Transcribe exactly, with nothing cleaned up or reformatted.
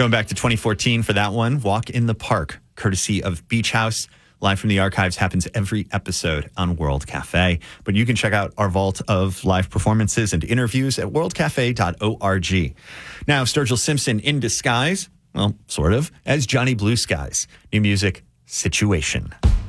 Going back to twenty fourteen for that one, Walk in the Park, courtesy of Beach House. Live from the Archives happens every episode on World Cafe. But you can check out our vault of live performances and interviews at world cafe dot org. Now, Sturgill Simpson in disguise, well, sort of, as Johnny Blue Skies. New music, Situation.